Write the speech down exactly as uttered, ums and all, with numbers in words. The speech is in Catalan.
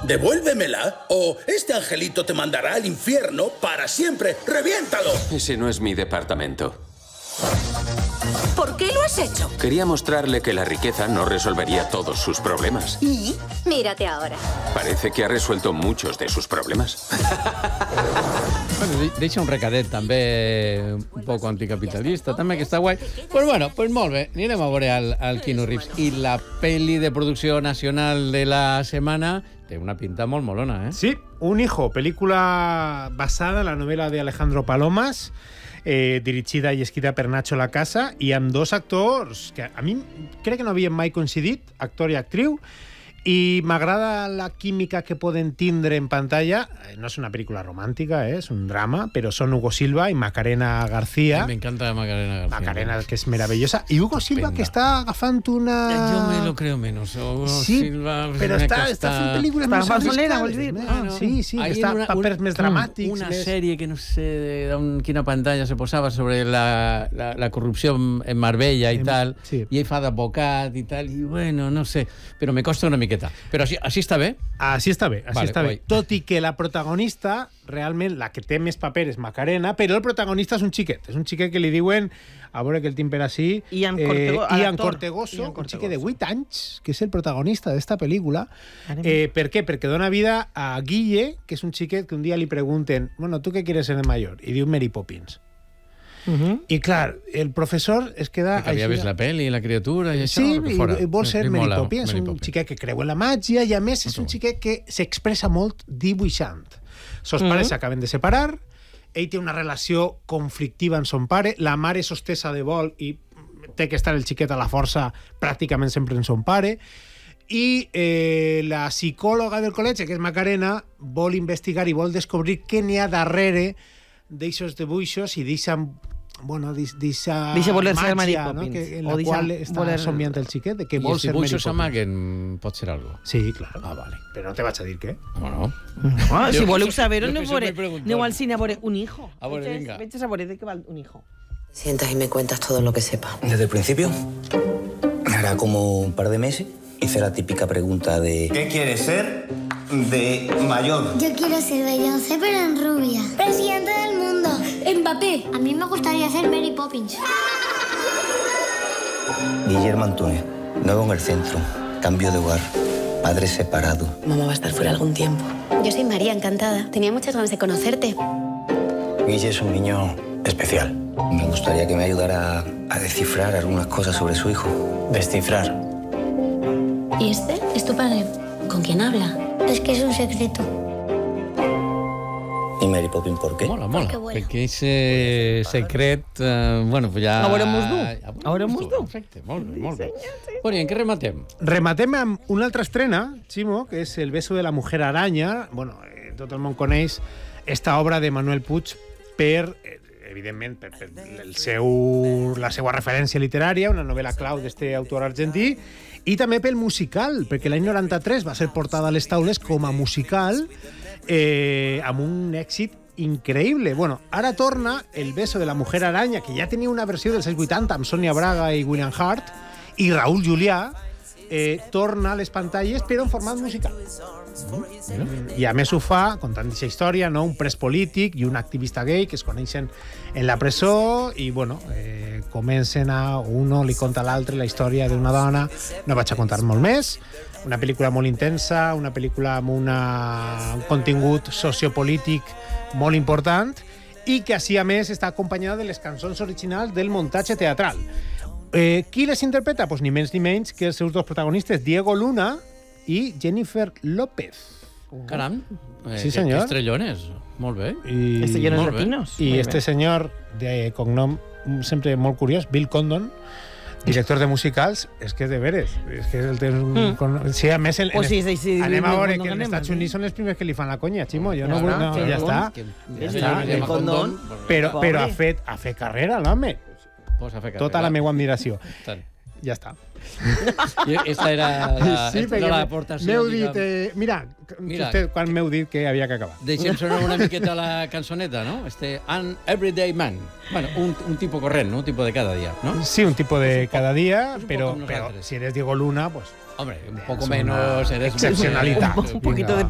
devuélvemela o este angelito te mandará al infierno para siempre. ¡Reviéntalo! Ese no es mi departamento. ¿Por qué lo has hecho? Quería mostrarle que la riqueza no resolvería todos sus problemas. ¿Y? Mírate ahora. Parece que ha resuelto muchos de sus problemas. Bueno, deixa un recadet també un poc anticapitalista, també, que està guai. Pues bueno, pues molt bé, anirem a veure al, al Keanu Reeves. I la pel·li de producció nacional de la setmana té una pinta molt molona, eh? Sí, Un hijo, película basada en la novela de Alejandro Palomas, eh, dirigida i escrita per Nacho Lacasa, i amb dos actors que a mi crec que no havien mai coincidit, actor i actriu, i m'agrada la química que poden tindre en pantalla. No és una pel·lícula romàntica, eh? És un drama, però són Hugo Silva i Macarena García. Me encanta Macarena García. Macarena, que és meravellosa. I Hugo Silva, que està agafant una... Yo me lo creo menos. Hugo sí, Silva, però està, està fent pel·lícules està més arriscades. vols dir? Ah, no. Sí, sí, Ahí està una, papers un, més dramàtics. Una més... sèrie que no sé de quina pantalla se posava sobre la, la, la corrupció en Marbella i en, tal, sí. i ell fa d'advocat i tal, i bueno, no sé, però me costa una miqueta. Però així, així està bé? Així està bé, així vale, està bé. Tot i que la protagonista, realment, la que té més paper és Macarena, però el protagonista és un xiquet. És un xiquet que li diuen, a veure que el tinc per així, Ian, Cortego, eh, Ian Cortegoso, un xiquet de vuit anys, que és el protagonista d'esta pel·lícula. Eh, per què? Perquè dona vida a Guille, que és un xiquet que un dia li pregunten, bueno, ¿tú qué quieres ser de mayor? I diu Mary Poppins. Uh-huh. I clar, el professor es queda... Que havia vist la pel·li, la criatura i això? Sí, i vol ser Mary mola, Poppins, és un Poppins. xiquet que creu en la màgia i a més és un xiquet que s'expressa molt dibuixant. Sos Uh-huh. pares s'acaben de separar, ell té una relació conflictiva amb son pare, la mare és hostessa de vol i té que estar el xiquet a la força pràcticament sempre en son pare, i eh, la psicòloga del col·legi, que és Macarena, vol investigar i vol descobrir què n'hi ha darrere d'eixos dibuixos i d'eixa... Bueno, d'eixa voler ser Mary màgia, no? Poppins. Que, en la O deixa qual està voler- somiant el xiquet, de que I vol els ser Mary dibuixos Poppins. s'amaguen, pot ser algo. Sí, clar. Ah, vale. Però no te vaig a dir què. Bueno. Ah, si Jo voleu que soy- saber-ho, jo que aneu soy muy veure- preguntón. aneu al cine a veure Un hijo. A veure, Veig- vinga. veig a veure de què va Un hijo. Sientas y me cuentas todo lo que sepa. Desde el principio, hará como un par de meses, hice la típica pregunta de... ¿Qué quieres ser de mayor? Yo quiero ser Beyoncé, pero en rubia. Presidente del mundo. Mbappé. A mí me gustaría ser Mary Poppins. Guillermo Antúnez, nuevo en el centro, cambio de hogar, padre separado. Mamá va a estar fuera algún tiempo. Yo soy María, encantada. Tenía muchas ganas de conocerte. Guille es un niño especial. Me gustaría que me ayudara a descifrar algunas cosas sobre su hijo. Descifrar. ¿Y este? ¿Es tu padre? ¿Con quién habla? Es que es un secreto. ¿Y Mary Poppins por qué? Mola, mola. Perquè vuela. Perquè ese secret, eh, bueno, pues ja... A veure Musdu. A veure Musdu. Perfecte, molt bé, molt bé. Bueno, i en què rematem? Rematem amb una altra estrena, Ximo, que és El beso de la mujer araña. Bueno, eh, tot el món coneix esta obra de Manuel Puig per, eh, evidentment, per, per el seu, la seva referència literària, una novel·la clau d'este autor argentí, i també pel musical, perquè l'any noranta-tres va ser portada a les taules com a musical, eh, amb un èxit increïble. Bueno, ara torna El beso de la mujer araña, que ja tenia una versió dels anys vuitanta amb Sonia Braga i William Hart, i Raúl Julià, eh, torna a les pantalles però en format musical. Mm. I a més ho fa contant aquesta història, no? Un pres polític i un activista gay que es coneixen en la presó i bueno, eh, comencen a... Uno li conta a l'altre la història d'una dona. No vaig a contar molt més. Una pel·lícula molt intensa, una pel·lícula amb una, un contingut sociopolític molt important i que així a més està acompanyada de les cançons originals del muntatge teatral. Eh, qui les interpreta? Pues ni menys ni menys que els seus dos protagonistes, Diego Luna i Jennifer López. Caram. Eh, Sí, senyor. Que estrellones. Molt bé. I, Estrellones molt bé. latinos. I Muy este bé. senyor de cognom sempre molt curiós, Bill Condon, director de musicals, és que de veres, és que el té un... Mm. Con... Sí, a més, el, Pues sí, sí, sí, anem a Bill veure Condon que els anem, Estats sí. Units són els primers que li fan la conya, Ximo, jo Ja no vull... està, No, que ja bon, està. Que, Ja ese està. senyor que llama Condón. Condón. Però, Pobre. però ha fet, ha fet carrera, l'home. Pues a fer Tota carrera. la meva admiració. Tant. Ja està. I esta era la, Sí, esta perquè era m'heu l'aportació. dit... Eh, mira, Mira. Usted, quan m'heu dit que havia que acabar. Deixem sonar una miqueta la cançoneta, no? Este An Everyday Man. Bueno, un, un tipo corrent, ¿no? Un tipo de cada día, ¿no? Sí, un tipo de cada día, un pero, poco pero nosotros. si eres Diego Luna, pues Hombre, un poco Es una menos... Eres excepcionalidad. Un poquito de